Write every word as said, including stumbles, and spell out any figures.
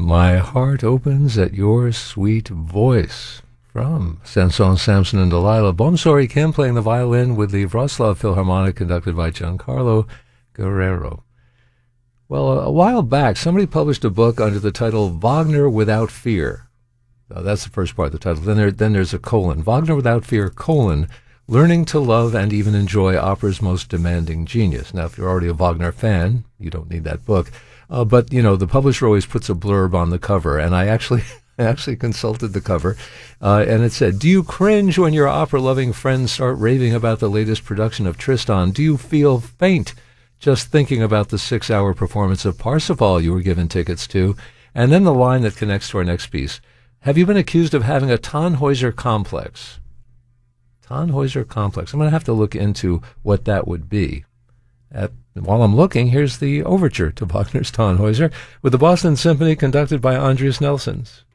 My heart opens at your sweet voice. From Saint-Saëns, Samson and Delilah. Bomsori Kim playing the violin with the Wroclaw Philharmonic conducted by Giancarlo Guerrero. Well, a, a while back, somebody published a book under the title Wagner Without Fear. Uh, that's the first part of the title. Then, there, then there's a colon. Wagner Without Fear, colon, Learning to Love and Even Enjoy Opera's Most Demanding Genius. Now, if you're already a Wagner fan, you don't need that book. Uh, but, you know, the publisher always puts a blurb on the cover, and I actually... I actually consulted the cover, uh, and it said, do you cringe when your opera-loving friends start raving about the latest production of Tristan? Do you feel faint just thinking about the six-hour performance of Parsifal you were given tickets to? And then the line that connects to our next piece. Have you been accused of having a Tannhäuser complex? Tannhäuser complex. I'm going to have to look into what that would be. At, while I'm looking, here's the overture to Wagner's Tannhäuser with the Boston Symphony conducted by Andreas Nelsons.